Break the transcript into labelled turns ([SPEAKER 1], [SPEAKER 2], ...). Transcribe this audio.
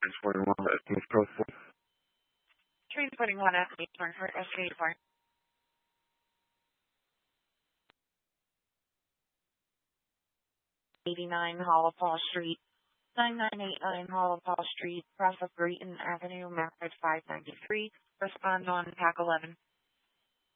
[SPEAKER 1] 41 East Coast.
[SPEAKER 2] 341 at Eastern for SK4. 89 Holopaw Street. 9989 Holopaw Street, cross of Breton Avenue, Mapford 593. Respond on PAC 11.